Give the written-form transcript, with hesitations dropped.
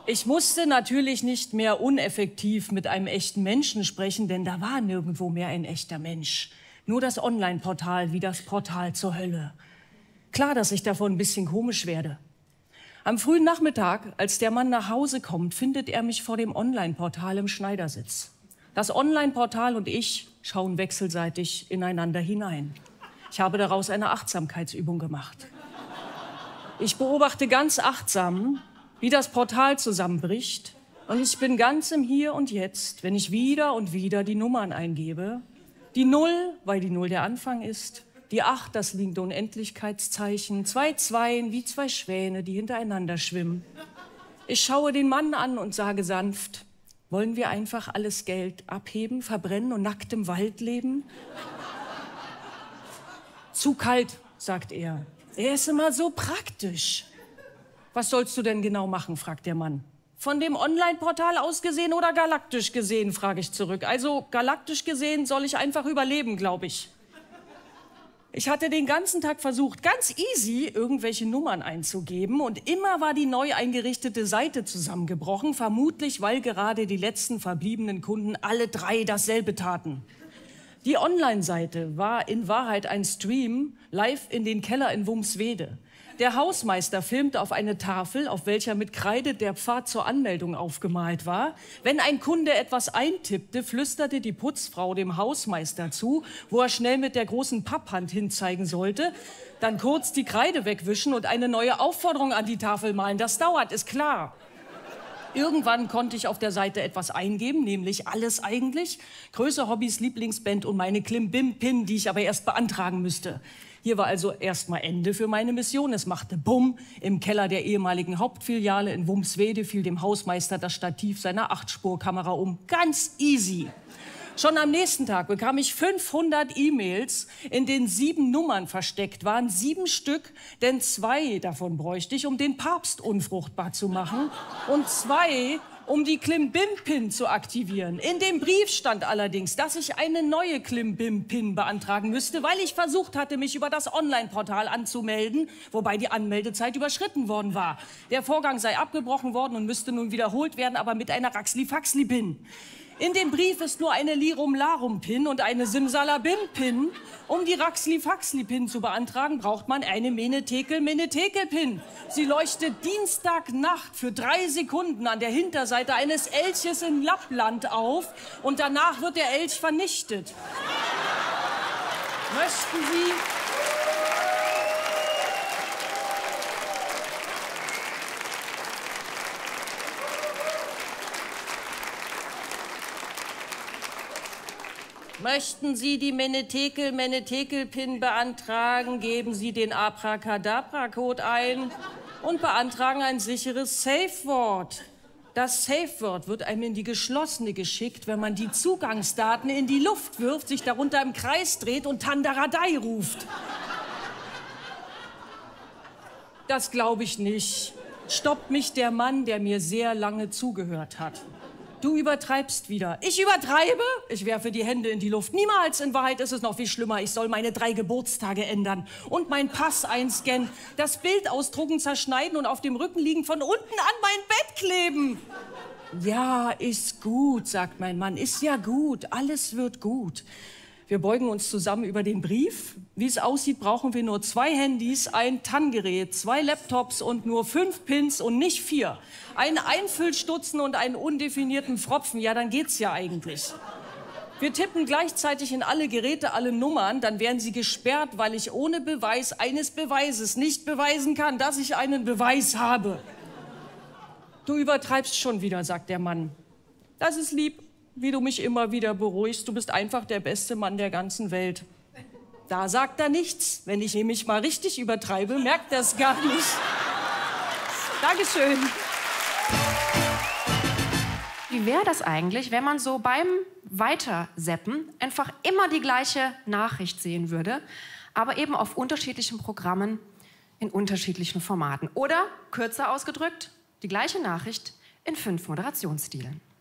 Ich musste natürlich nicht mehr uneffektiv mit einem echten Menschen sprechen, denn da war nirgendwo mehr ein echter Mensch. Nur das Online-Portal wie das Portal zur Hölle. Klar, dass ich davon ein bisschen komisch werde. Am frühen Nachmittag, als der Mann nach Hause kommt, findet er mich vor dem Online-Portal im Schneidersitz. Das Online-Portal und ich schauen wechselseitig ineinander hinein. Ich habe daraus eine Achtsamkeitsübung gemacht. Ich beobachte ganz achtsam, wie das Portal zusammenbricht. Und ich bin ganz im Hier und Jetzt, wenn ich wieder und wieder die Nummern eingebe. Die 0, weil die 0 der Anfang ist. Die 8, das liegende Unendlichkeitszeichen. 2 Zweien wie 2 Schwäne, die hintereinander schwimmen. Ich schaue den Mann an und sage sanft, wollen wir einfach alles Geld abheben, verbrennen und nackt im Wald leben? Zu kalt, sagt er. Er ist immer so praktisch. Was sollst du denn genau machen, fragt der Mann. Von dem Online-Portal aus gesehen oder galaktisch gesehen, frage ich zurück. Also galaktisch gesehen soll ich einfach überleben, glaube ich. Ich hatte den ganzen Tag versucht, ganz easy irgendwelche Nummern einzugeben und immer war die neu eingerichtete Seite zusammengebrochen, vermutlich weil gerade die letzten verbliebenen Kunden alle 3 dasselbe taten. Die Online-Seite war in Wahrheit ein Stream live in den Keller in Wumswede. Der Hausmeister filmte auf eine Tafel, auf welcher mit Kreide der Pfad zur Anmeldung aufgemalt war. Wenn ein Kunde etwas eintippte, flüsterte die Putzfrau dem Hausmeister zu, wo er schnell mit der großen Papphand hinzeigen sollte, dann kurz die Kreide wegwischen und eine neue Aufforderung an die Tafel malen. Das dauert, ist klar. Irgendwann konnte ich auf der Seite etwas eingeben, nämlich alles eigentlich. Größe, Hobbys, Lieblingsband und meine Klimbim-Pin, die ich aber erst beantragen müsste. Hier war also erstmal Ende für meine Mission. Es machte Bumm. Im Keller der ehemaligen Hauptfiliale in Wumswede fiel dem Hausmeister das Stativ seiner 8-Spur-Kamera um. Ganz easy. Schon am nächsten Tag bekam ich 500 E-Mails, in denen 7 Nummern versteckt waren. 7 Stück, denn 2 davon bräuchte ich, um den Papst unfruchtbar zu machen. Und 2, um die Klimbim-Pin zu aktivieren. In dem Brief stand allerdings, dass ich eine neue Klimbim-Pin beantragen müsste, weil ich versucht hatte, mich über das Online-Portal anzumelden, wobei die Anmeldezeit überschritten worden war. Der Vorgang sei abgebrochen worden und müsste nun wiederholt werden, aber mit einer Raxli-Faxli-Pin. In dem Brief ist nur eine Lirum-Larum-Pin und eine Simsalabim-Pin. Um die Raxli-Faxli-Pin zu beantragen, braucht man eine Menetekel-Menetekel-Pin. Sie leuchtet Dienstagnacht für 3 Sekunden an der Hinterseite eines Elches in Lappland auf und danach wird der Elch vernichtet. Möchten Sie die Menetekel-Menetekel-Pin beantragen, geben Sie den Abracadabra-Code ein und beantragen ein sicheres Safe-Wort. Das Safe-Wort wird einem in die geschlossene geschickt, wenn man die Zugangsdaten in die Luft wirft, sich darunter im Kreis dreht und Tandaradei ruft. Das glaube ich nicht. Stoppt mich der Mann, der mir sehr lange zugehört hat. Du übertreibst wieder. Ich übertreibe? Ich werfe die Hände in die Luft. Niemals. In Wahrheit ist es noch viel schlimmer. Ich soll meine 3 Geburtstage ändern und meinen Pass einscannen, das Bild ausdrucken, zerschneiden und auf dem Rücken liegen von unten an mein Bett kleben. Ja, ist gut, sagt mein Mann. Ist ja gut. Alles wird gut. Wir beugen uns zusammen über den Brief. Wie es aussieht, brauchen wir nur 2 Handys, ein TAN-Gerät, 2 Laptops und nur 5 Pins und nicht 4. Einen Einfüllstutzen und einen undefinierten Pfropfen. Ja, dann geht's ja eigentlich. Wir tippen gleichzeitig in alle Geräte alle Nummern, dann werden sie gesperrt, weil ich ohne Beweis eines Beweises nicht beweisen kann, dass ich einen Beweis habe. Du übertreibst schon wieder, sagt der Mann. Das ist lieb, wie du mich immer wieder beruhigst. Du bist einfach der beste Mann der ganzen Welt. Da sagt er nichts. Wenn ich nämlich mal richtig übertreibe, merkt er es gar nicht. Dankeschön. Wie wäre das eigentlich, wenn man so beim Weiterseppen einfach immer die gleiche Nachricht sehen würde, aber eben auf unterschiedlichen Programmen in unterschiedlichen Formaten? Oder, kürzer ausgedrückt, die gleiche Nachricht in 5 Moderationsstilen.